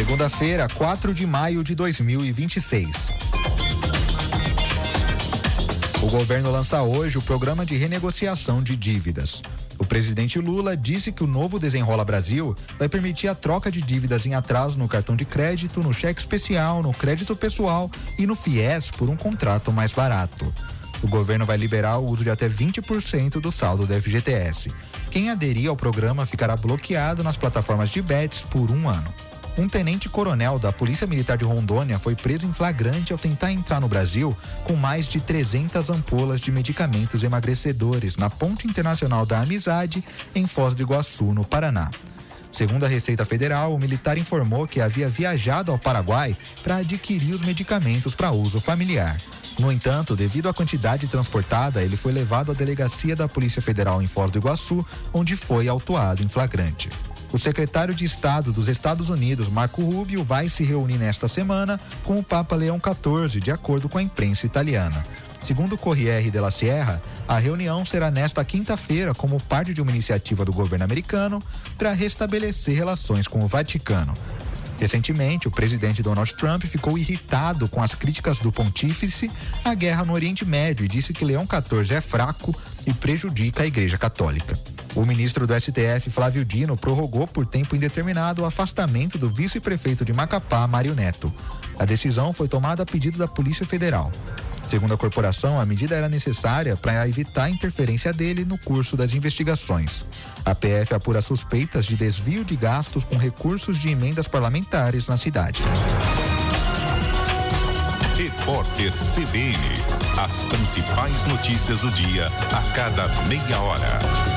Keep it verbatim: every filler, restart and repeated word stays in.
Segunda-feira, quatro de maio de dois mil e vinte e seis. O governo lança hoje o programa de renegociação de dívidas. O presidente Lula disse que o novo Desenrola Brasil vai permitir a troca de dívidas em atraso no cartão de crédito, no cheque especial, no crédito pessoal e no FIES por um contrato mais barato. O governo vai liberar o uso de até vinte por cento do saldo do F G T S. Quem aderir ao programa ficará bloqueado nas plataformas de bets por um ano. Um tenente-coronel da Polícia Militar de Rondônia foi preso em flagrante ao tentar entrar no Brasil com mais de trezentas ampolas de medicamentos emagrecedores na Ponte Internacional da Amizade, em Foz do Iguaçu, no Paraná. Segundo a Receita Federal, o militar informou que havia viajado ao Paraguai para adquirir os medicamentos para uso familiar. No entanto, devido à quantidade transportada, ele foi levado à delegacia da Polícia Federal em Foz do Iguaçu, onde foi autuado em flagrante. O secretário de Estado dos Estados Unidos, Marco Rubio, vai se reunir nesta semana com o Papa Leão quatorze, de acordo com a imprensa italiana. Segundo o Corriere della Sierra, a reunião será nesta quinta-feira como parte de uma iniciativa do governo americano para restabelecer relações com o Vaticano. Recentemente, o presidente Donald Trump ficou irritado com as críticas do pontífice à guerra no Oriente Médio e disse que Leão quatorze é fraco e prejudica a Igreja Católica. O ministro do S T F, Flávio Dino, prorrogou por tempo indeterminado o afastamento do vice-prefeito de Macapá, Mário Neto. A decisão foi tomada a pedido da Polícia Federal. Segundo a corporação, a medida era necessária para evitar a interferência dele no curso das investigações. A P F apura suspeitas de desvio de gastos com recursos de emendas parlamentares na cidade. Repórter C B N. As principais notícias do dia a cada meia hora.